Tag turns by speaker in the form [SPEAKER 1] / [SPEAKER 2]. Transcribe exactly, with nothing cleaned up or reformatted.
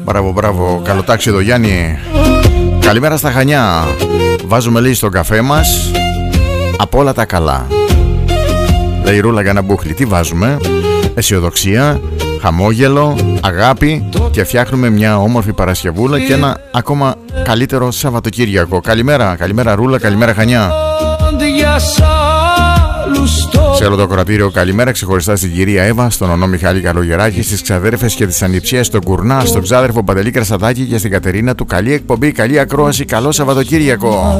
[SPEAKER 1] Μπράβο, μπράβο. Καλοτάξι εδώ, Γιάννη. Καλημέρα στα Χανιά. Βάζουμε λέει στον καφέ μας από όλα τα καλά. Λέει η Ρούλα για ένα μπούχλι. Τι βάζουμε? Αισιοδοξία, χαμόγελο, αγάπη και φτιάχνουμε μια όμορφη Παρασκευούλα και ένα ακόμα καλύτερο Σαββατοκύριακο. Καλημέρα, καλημέρα Ρούλα, καλημέρα Χανιά. Σε όλο το κρατήριο καλημέρα, ξεχωριστά στην κυρία Εύα, στον ονό Μιχάλη Καλογεράκη, στις ξαδέρφες και τις ανιψίες, στον Κουρνά, στον ξάδερφο Παντελή Κρασαδάκη και στην Κατερίνα του. Καλή εκπομπή, καλή ακρόαση, καλό Σαββατοκύριακο.